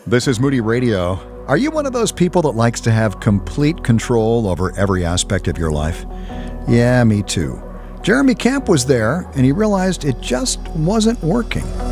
This is Moody Radio. Are you one of those people that likes to have complete control over every aspect of your life? Yeah, me too. Jeremy Camp was there, and he realized it just wasn't working.